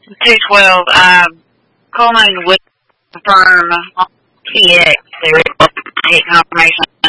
212, calling with confirm TX. There is hit confirmation.